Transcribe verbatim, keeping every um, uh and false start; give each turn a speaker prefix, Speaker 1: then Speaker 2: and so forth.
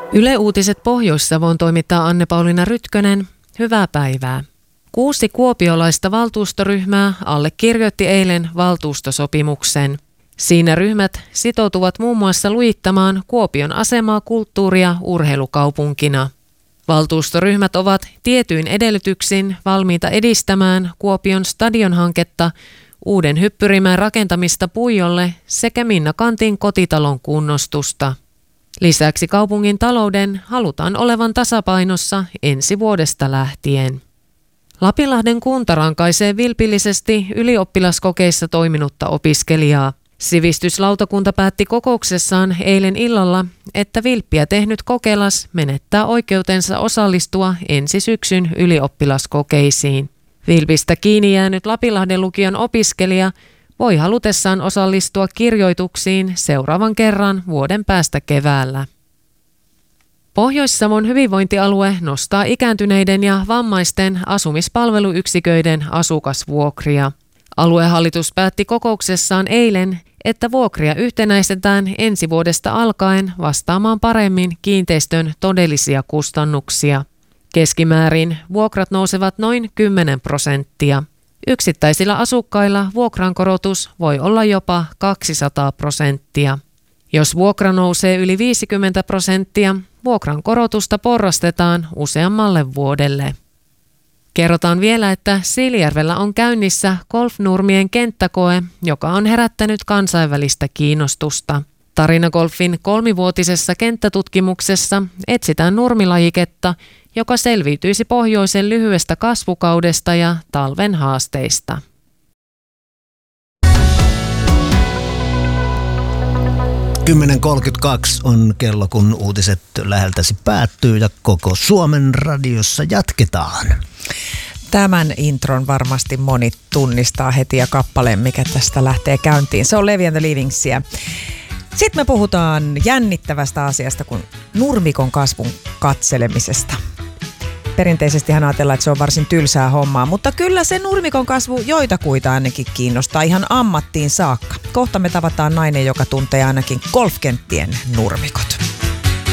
Speaker 1: Yle Uutiset Pohjois-Savoon toimittaa Anne-Pauliina Rytkönen. Hyvää päivää. Kuusi kuopiolaista valtuustoryhmää allekirjoitti eilen valtuustosopimuksen. Siinä ryhmät sitoutuvat muun muassa lujittamaan Kuopion asemaa kulttuuri- ja urheilukaupunkina. Valtuustoryhmät ovat tietyin edellytyksin valmiita edistämään Kuopion stadionhanketta, uuden hyppyrimään rakentamista Puijolle sekä Minna Kantin kotitalon kunnostusta. Lisäksi kaupungin talouden halutaan olevan tasapainossa ensi vuodesta lähtien. Lapinlahden kunta rankaisee vilpillisesti ylioppilaskokeissa toiminutta opiskelijaa. Sivistyslautakunta päätti kokouksessaan eilen illalla, että vilppiä tehnyt kokeilas menettää oikeutensa osallistua ensi syksyn ylioppilaskokeisiin. Vilpistä kiinni jäänyt Lapinlahden lukion opiskelija voi halutessaan osallistua kirjoituksiin seuraavan kerran vuoden päästä keväällä. Pohjois-Savon hyvinvointialue nostaa ikääntyneiden ja vammaisten asumispalveluyksiköiden asukasvuokria. Aluehallitus päätti kokouksessaan eilen, että vuokria yhtenäistetään ensi vuodesta alkaen vastaamaan paremmin kiinteistön todellisia kustannuksia. Keskimäärin vuokrat nousevat noin kymmenen prosenttia. Yksittäisillä asukkailla vuokrankorotus voi olla jopa kaksisataa prosenttia. Jos vuokra nousee yli viisikymmentä prosenttia, vuokrankorotusta porrastetaan useammalle vuodelle. Kerrotaan vielä, että Siilijärvellä on käynnissä golfnurmien kenttäkoe, joka on herättänyt kansainvälistä kiinnostusta. Tarinagolfin kolmivuotisessa kenttätutkimuksessa etsitään nurmilajiketta, joka selviytyisi pohjoisen lyhyestä kasvukaudesta ja talven haasteista.
Speaker 2: kymmenen kolmekymmentäkaksi on kello, kun uutiset läheltäsi päättyy ja koko Suomen radiossa jatketaan.
Speaker 3: Tämän intron varmasti moni tunnistaa heti ja kappaleen, mikä tästä lähtee käyntiin. Se on Levi and the Livingsia. Sitten me puhutaan jännittävästä asiasta kuin nurmikon kasvun katselemisesta. Perinteisesti hän ajatellaan, että se on varsin tylsää hommaa, mutta kyllä se nurmikon kasvu joitakuita ainakin kiinnostaa ihan ammattiin saakka. Kohta me tavataan nainen, joka tuntee ainakin golfkenttien nurmikot.